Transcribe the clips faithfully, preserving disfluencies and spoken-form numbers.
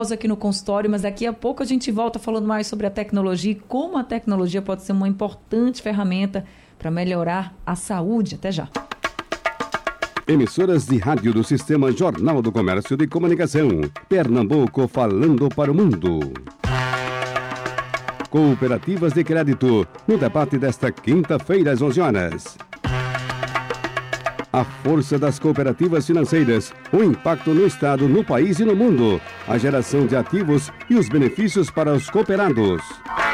aqui no consultório, mas daqui a pouco a gente volta falando mais sobre a tecnologia e como a tecnologia pode ser uma importante ferramenta para melhorar a saúde. Até já. Emissoras de rádio do Sistema Jornal do Comércio de Comunicação. Pernambuco falando para o mundo. Cooperativas de crédito, no debate desta quinta-feira às onze horas. A força das cooperativas financeiras, o impacto no Estado, no país e no mundo, a geração de ativos e os benefícios para os cooperados.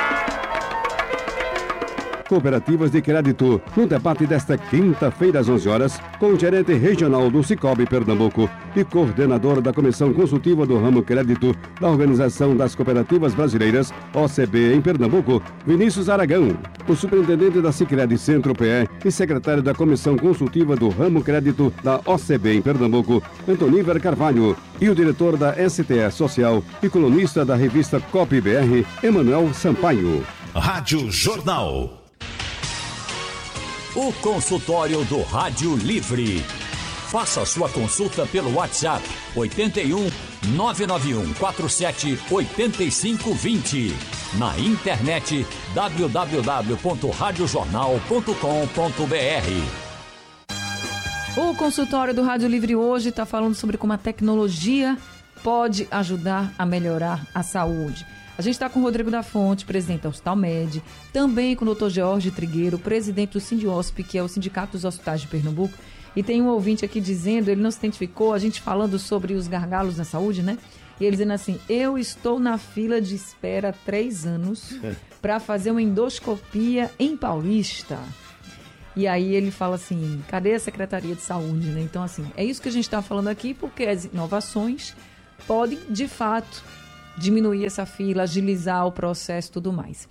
Cooperativas de crédito, no debate desta quinta-feira às onze horas, com o gerente regional do Sicoob Pernambuco e coordenador da Comissão Consultiva do Ramo Crédito da Organização das Cooperativas Brasileiras, O C B, em Pernambuco, Vinícius Aragão, o superintendente da Sicredi Centro-P E e secretário da Comissão Consultiva do Ramo Crédito da O C B em Pernambuco, Antoníver Carvalho, e o diretor da S T E Social e colunista da revista Cop B R, Emanuel Sampaio. Rádio Jornal. O consultório do Rádio Livre. Faça sua consulta pelo WhatsApp oito um, nove nove um quatro sete, oito cinco dois zero. Na internet w w w ponto rádio jornal ponto com ponto b r. O consultório do Rádio Livre hoje está falando sobre como a tecnologia pode ajudar a melhorar a saúde. A gente está com o Rodrigo da Fonte, presidente da Hospital Med, também com o doutor Jorge Trigueiro, presidente do Sindiosp, que é o Sindicato dos Hospitais de Pernambuco. E tem um ouvinte aqui dizendo, ele não se identificou, a gente falando sobre os gargalos na saúde, né? E ele dizendo assim, eu estou na fila de espera há três anos para fazer uma endoscopia em Paulista. E aí ele fala assim, cadê a Secretaria de Saúde, né? Então, assim, é isso que a gente está falando aqui, porque as inovações podem, de fato, diminuir essa fila, agilizar o processo e tudo mais.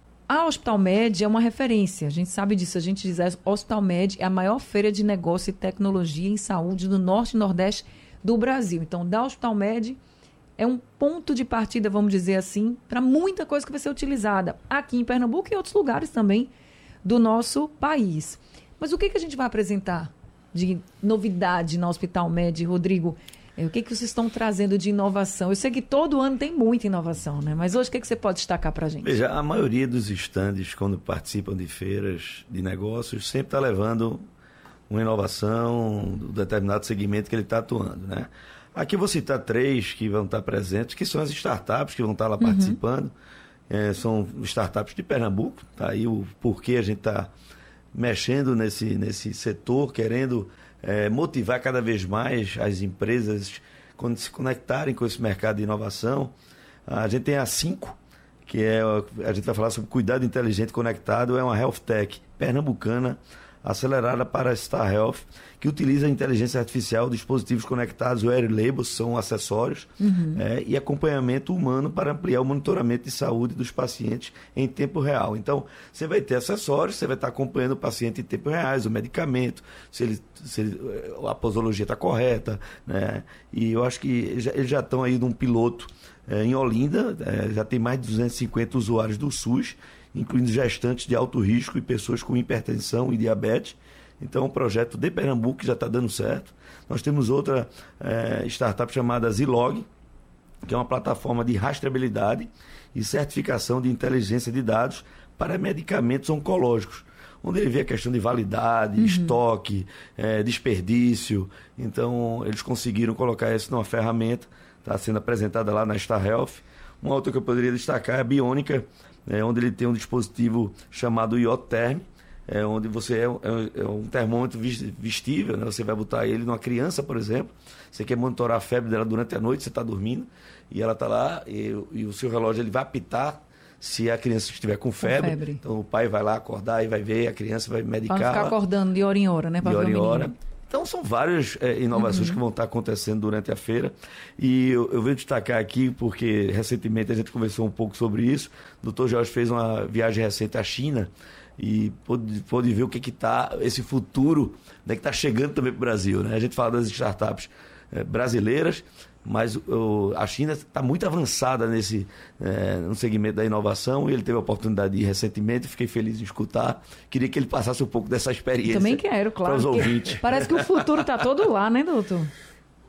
A Hospital Med é uma referência, a gente sabe disso, a gente diz, a Hospital Med é a maior feira de negócio e tecnologia em saúde do Norte e Nordeste do Brasil. Então, da Hospital Med é um ponto de partida, vamos dizer assim, para muita coisa que vai ser utilizada aqui em Pernambuco e em outros lugares também do nosso país. Mas o que, que a gente vai apresentar de novidade na Hospital Med, Rodrigo? O que, que vocês estão trazendo de inovação? Eu sei que todo ano tem muita inovação, né? Mas hoje o que, que você pode destacar para a gente? Veja, a maioria dos estandes, quando participam de feiras de negócios, sempre está levando uma inovação do determinado segmento que ele está atuando, né? Aqui eu vou citar três que vão estar presentes, que são as startups que vão estar lá uhum. participando. É, são startups de Pernambuco, tá aí o porquê a gente está mexendo nesse, nesse setor, querendo... É, motivar cada vez mais as empresas quando se conectarem com esse mercado de inovação. A gente tem a cinco, que é, a gente vai falar sobre cuidado inteligente conectado, é uma health tech pernambucana acelerada para a Star Health, que utiliza a inteligência artificial, dispositivos conectados, wear labels, são acessórios, uhum. é, e acompanhamento humano para ampliar o monitoramento de saúde dos pacientes em tempo real. Então, você vai ter acessórios, você vai estar acompanhando o paciente em tempo real, o medicamento, se, ele, se ele, a posologia está correta, né? E eu acho que já, eles já estão aí num piloto é, em Olinda, é, já tem mais de duzentos e cinquenta usuários do SUS, incluindo gestantes de alto risco e pessoas com hipertensão e diabetes. Então, o projeto de Pernambuco já está dando certo. Nós temos outra é, startup chamada Zilog, que é uma plataforma de rastreabilidade e certificação de inteligência de dados para medicamentos oncológicos, onde ele vê a questão de validade, uhum. estoque, é, desperdício. Então, eles conseguiram colocar isso numa ferramenta, está sendo apresentada lá na Star Health. Uma outra que eu poderia destacar é a Biônica, é, onde ele tem um dispositivo chamado IoTerm, é, onde você é, é, é um termômetro vestível, né? Você vai botar ele numa criança, por exemplo, você quer monitorar a febre dela durante a noite, você está dormindo, e ela está lá, e, e o seu relógio ele vai apitar se a criança estiver com febre. com febre. Então o pai vai lá acordar e vai ver, a criança vai medicar. Para ficar acordando de hora em hora, né? De hora em hora. Então, são várias é, inovações uhum. que vão estar acontecendo durante a feira. E eu, eu venho destacar aqui, porque recentemente a gente conversou um pouco sobre isso. O doutor Jorge fez uma viagem recente à China e pôde, pôde ver o que está, esse futuro, né, que está chegando também para o Brasil, né? A gente fala das startups é, brasileiras, mas o, a China está muito avançada nesse, é, no segmento da inovação, e ele teve a oportunidade de ir recentemente, fiquei feliz em escutar. Queria que ele passasse um pouco dessa experiência. Também quero, claro. Para os ouvintes. Parece que o futuro está todo lá, né, doutor?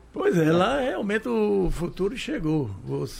Pois é, lá realmente o futuro chegou.